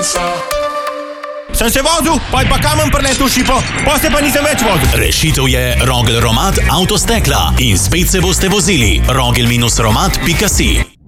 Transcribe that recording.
Sem se vozil, pa je pa kamen preletel šipo, pa se pa nisem več vozil. Rešitev je Rogel Romat Avtostekla in spet se boste vozili. rogel-romat.si